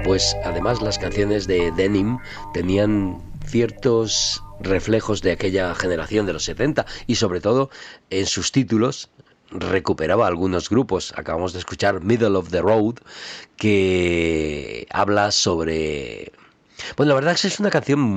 pues además las canciones de Denim tenían ciertos reflejos de aquella generación de los 70 y sobre todo en sus títulos recuperaba algunos grupos. Acabamos de escuchar Middle of the Road, que habla sobre... Bueno, la verdad es que es una canción